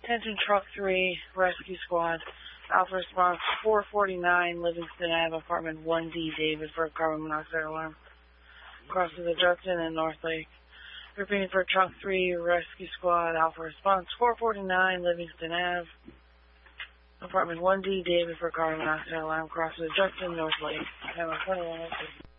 Attention Truck 3, Rescue Squad. Alpha Response 449, Livingston Ave, Apartment 1D, David, for a carbon monoxide alarm. Crosses the Judson and North Lake. Repeating for Truck 3, Rescue Squad. Alpha Response 449, Livingston Ave, Apartment 1D, David, for a carbon monoxide alarm. Crosses the Judson, North Lake.